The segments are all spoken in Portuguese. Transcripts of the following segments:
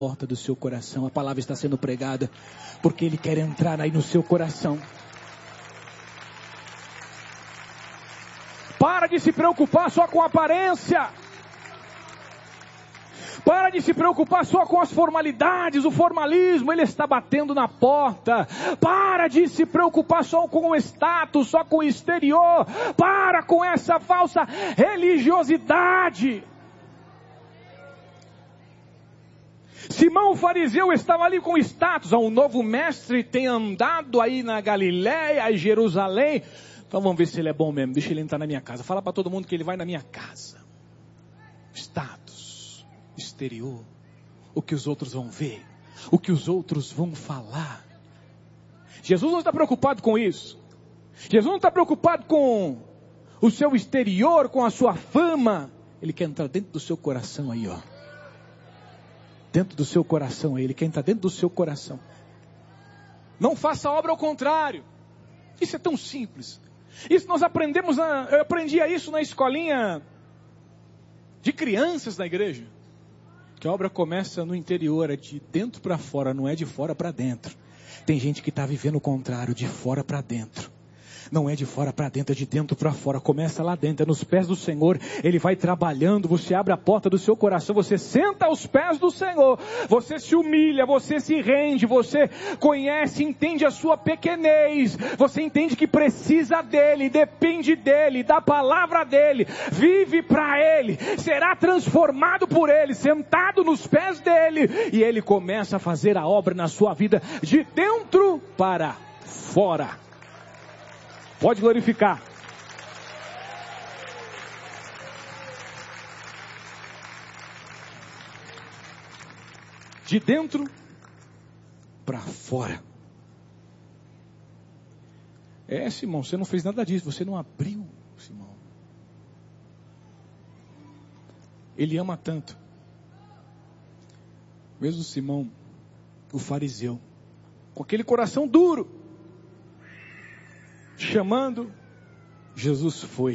porta do seu coração. A palavra está sendo pregada porque Ele quer entrar aí no seu coração. Para de se preocupar só com a aparência. Para de se preocupar só com as formalidades, o formalismo. Ele está batendo na porta. Para de se preocupar só com o status, só com o exterior. Para com essa falsa religiosidade. Simão o fariseu estava ali com status. Um novo mestre tem andado aí na Galileia e Jerusalém. Então vamos ver se ele é bom mesmo. Deixa ele entrar na minha casa. Fala para todo mundo que ele vai na minha casa. Status, exterior. O que os outros vão ver. O que os outros vão falar. Jesus não está preocupado com isso. Jesus não está preocupado com o seu exterior, com a sua fama. Ele quer entrar dentro do seu coração aí, ó. Dentro do seu coração, Ele quer entrar dentro do seu coração. Não faça a obra ao contrário. Isso é tão simples. Isso nós aprendemos, eu aprendia isso na escolinha de crianças na igreja. Que a obra começa no interior, é de dentro para fora, não é de fora para dentro. Tem gente que está vivendo o contrário, de fora para dentro. Não é de fora para dentro, é de dentro para fora. Começa lá dentro, é nos pés do Senhor. Ele vai trabalhando, você abre a porta do seu coração, você senta aos pés do Senhor. Você se humilha, você se rende, você conhece, entende a sua pequenez. Você entende que precisa dEle, depende dEle, da palavra dEle. Vive para Ele, será transformado por Ele, sentado nos pés dEle. E Ele começa a fazer a obra na sua vida, de dentro para fora. Pode glorificar. De dentro para fora. Simão, você não fez nada disso. Você não abriu, Simão. Ele ama tanto. Mesmo Simão, o fariseu, com aquele coração duro, chamando, Jesus foi.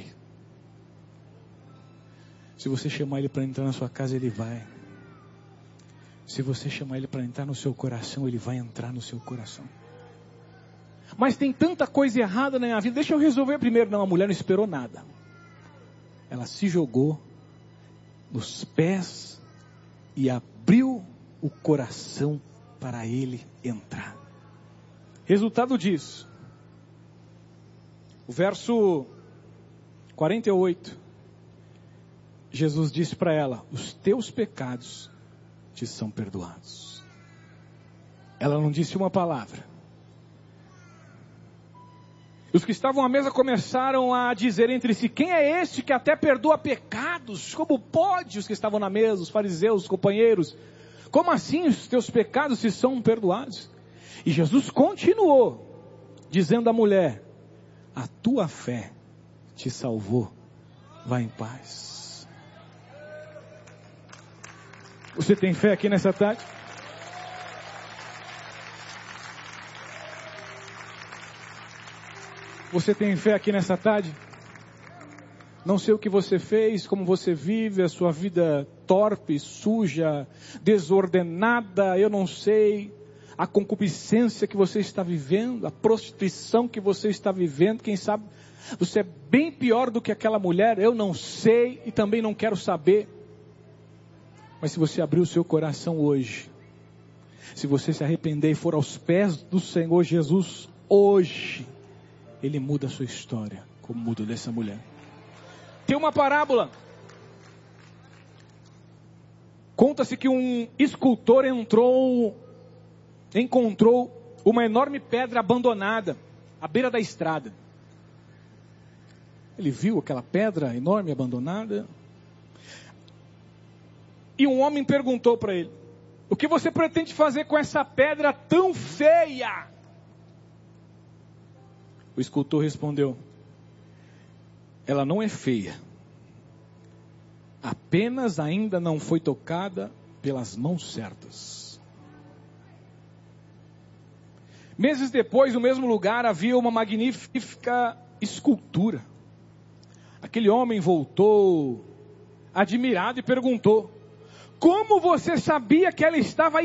Se você chamar Ele para entrar na sua casa, Ele vai. Se você chamar Ele para entrar no seu coração, Ele vai entrar no seu coração. Mas tem tanta coisa errada na minha vida. Deixa eu resolver primeiro. Não, a mulher não esperou nada. Ela se jogou nos pés e abriu o coração para Ele entrar. Resultado disso, o verso 48, Jesus disse para ela: os teus pecados te são perdoados. Ela não disse uma palavra. Os que estavam à mesa começaram a dizer entre si: quem é este que até perdoa pecados? Como pode? Os que estavam na mesa, os fariseus, os companheiros, como assim os teus pecados te são perdoados? E Jesus continuou dizendo à mulher: a tua fé te salvou, vá em paz. Você tem fé aqui nessa tarde? Você tem fé aqui nessa tarde? Não sei o que você fez, como você vive, a sua vida torpe, suja, desordenada, eu não sei. A concupiscência que você está vivendo, a prostituição que você está vivendo, quem sabe você é bem pior do que aquela mulher, eu não sei e também não quero saber. Mas se você abrir o seu coração hoje, se você se arrepender e for aos pés do Senhor Jesus hoje, Ele muda a sua história, como muda dessa mulher. Tem uma parábola. Conta-se que um escultor encontrou uma enorme pedra abandonada à beira da estrada. Ele viu aquela pedra enorme abandonada. E um homem perguntou para ele: o que você pretende fazer com essa pedra tão feia? O escultor respondeu: ela não é feia, apenas ainda não foi tocada pelas mãos certas. Meses depois, no mesmo lugar, havia uma magnífica escultura. Aquele homem voltou admirado e perguntou: Como você sabia que ela estava